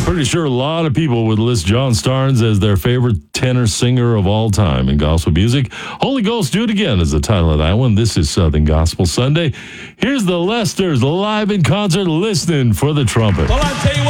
Pretty sure a lot of people would list John Starnes as their favorite tenor singer of all time in gospel music. Holy Ghost, Do It Again is the title of that one. This is Southern Gospel Sunday. Here's the Lesters live in concert listening for the trumpet. Well, I tell you